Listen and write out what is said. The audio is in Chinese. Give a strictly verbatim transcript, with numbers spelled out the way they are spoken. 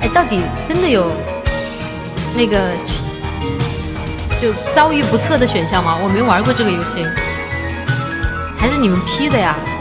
哎，到底真的有那个就遭遇不测的选项吗？我没玩过这个游戏，还是你们 P 的呀？